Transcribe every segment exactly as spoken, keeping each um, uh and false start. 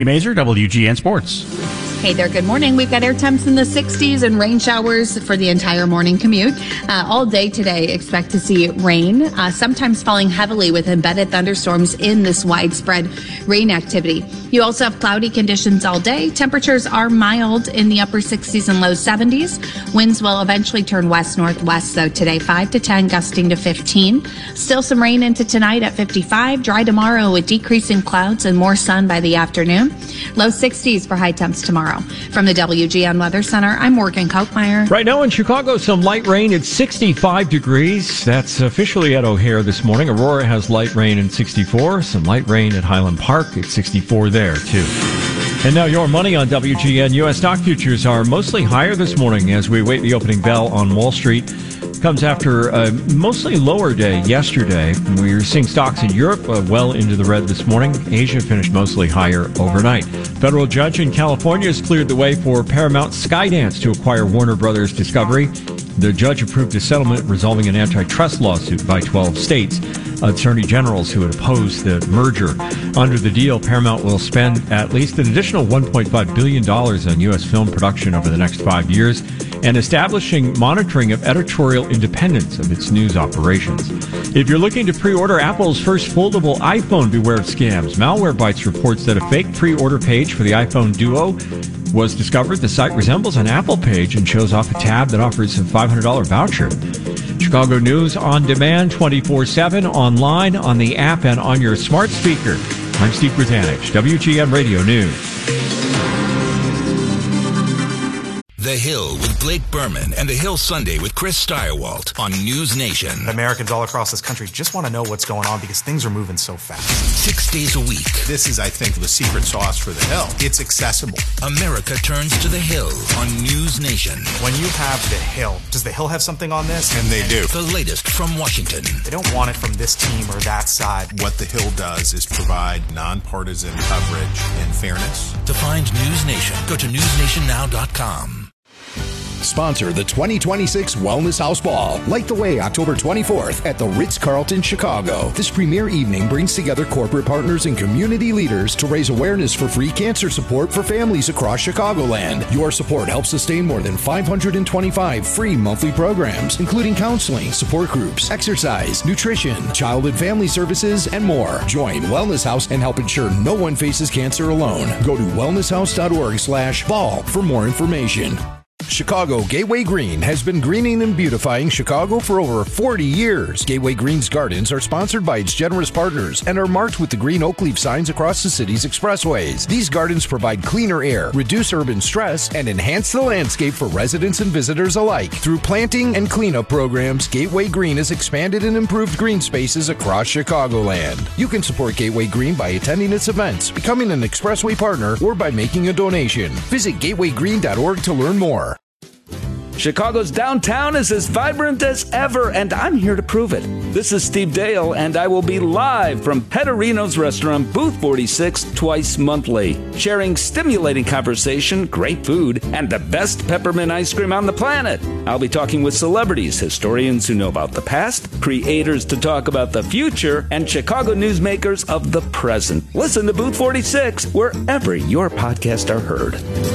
Mazer, W G N Sports. Hey there, good morning. We've got air temps in the sixties and rain showers for the entire morning commute. Uh, all day today, expect to see rain, uh, sometimes falling heavily with embedded thunderstorms in this widespread rain activity. You also have cloudy conditions all day. Temperatures are mild in the upper sixties and low seventies. Winds will eventually turn west-northwest, though, today, five to ten, gusting to fifteen. Still some rain into tonight at fifty-five. Dry tomorrow with decreasing clouds and more sun by the afternoon. Low sixties for high temps tomorrow. From the W G N Weather Center, I'm Morgan Kochmeyer. Right now in Chicago, some light rain at sixty-five degrees. That's officially at O'Hare this morning. Aurora has light rain at sixty-four. Some light rain at Highland Park at sixty-four there, too. And now your money on W G N. U S stock futures are mostly higher this morning as we await the opening bell on Wall Street. Comes after a mostly lower day yesterday. We're seeing stocks in Europe uh, well into the red this morning. Asia finished mostly higher overnight. Federal judge in California has cleared the way for Paramount Skydance to acquire Warner Brothers Discovery. The judge approved a settlement resolving an antitrust lawsuit by twelve states. Attorney generals who had opposed the merger. Under the deal, Paramount will spend at least an additional one point five billion dollars on U S film production over the next five years and establishing monitoring of editorial independence of its news operations. If you're looking to pre-order Apple's first foldable iPhone, beware of scams. Malwarebytes reports that a fake pre-order page for the iPhone Duo was discovered. The site resembles an Apple page and shows off a tab that offers a five hundred dollars voucher. Chicago News on demand, twenty-four seven, online, on the app, and on your smart speaker. I'm Steve Brzanich, W G N Radio News. The Hill with Blake Berman and The Hill Sunday with Chris Steyerwalt on News Nation. Americans all across this country just want to know what's going on because things are moving so fast. Six days a week. This is, I think, the secret sauce for The Hill. It's accessible. America turns to The Hill on News Nation. When you have The Hill, does The Hill have something on this? And they do. The latest from Washington. They don't want it from this team or that side. What The Hill does is provide nonpartisan coverage and fairness. To find News Nation, go to news nation now dot com. Sponsor the twenty twenty-six Wellness House Ball. Light the way October twenty-fourth at the Ritz-Carlton, Chicago. This premier evening brings together corporate partners and community leaders to raise awareness for free cancer support for families across Chicagoland. Your support helps sustain more than five hundred twenty-five free monthly programs, including counseling, support groups, exercise, nutrition, child and family services, and more. Join Wellness House and help ensure no one faces cancer alone. Go to wellness house dot org slash ball for more information. Chicago Gateway Green has been greening and beautifying Chicago for over forty years. Gateway Green's gardens are sponsored by its generous partners and are marked with the green oak leaf signs across the city's expressways. These gardens provide cleaner air, reduce urban stress, and enhance the landscape for residents and visitors alike. Through planting and cleanup programs, Gateway Green has expanded and improved green spaces across Chicagoland. You can support Gateway Green by attending its events, becoming an expressway partner, or by making a donation. Visit gateway green dot org to learn more. Chicago's downtown is as vibrant as ever, and I'm here to prove it. This is Steve Dale, and I will be live from Petterino's Restaurant, Booth forty-six, twice monthly, sharing stimulating conversation, great food, and the best peppermint ice cream on the planet. I'll be talking with celebrities, historians who know about the past, creators to talk about the future, and Chicago newsmakers of the present. Listen to Booth forty-six wherever your podcasts are heard.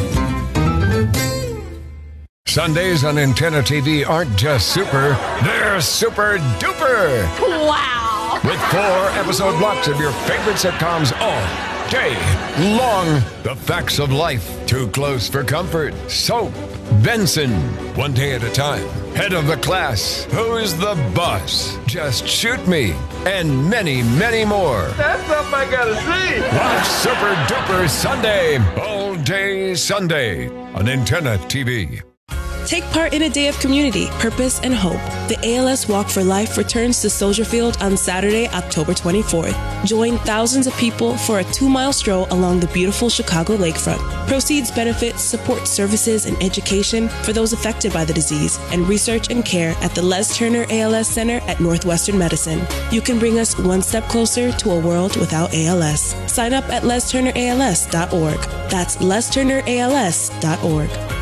Sundays on Antenna T V aren't just super, they're super duper. Wow. With four episode blocks of your favorite sitcoms all day long. The Facts of Life, Too Close for Comfort, Soap, Benson, One Day at a Time, Head of the Class, Who's the Boss, Just Shoot Me, and many, many more. That's something I gotta see. Watch Super Duper Sunday, all day Sunday on Antenna T V. Take part in a day of community, purpose, and hope. The A L S Walk for Life returns to Soldier Field on Saturday, October twenty-fourth. Join thousands of people for a two-mile stroll along the beautiful Chicago lakefront. Proceeds benefit support services and education for those affected by the disease and research and care at the Les Turner A L S Center at Northwestern Medicine. You can bring us one step closer to a world without A L S. Sign up at les turner A L S dot org. That's les turner A L S dot org.